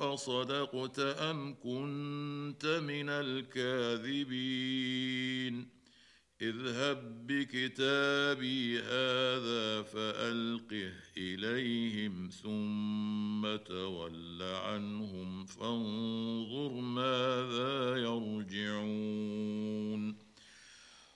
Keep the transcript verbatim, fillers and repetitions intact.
اصدقت ام كنت من الكاذبين اذهب بكتابي هذا فالقه اليهم ثم تول عنهم فانظر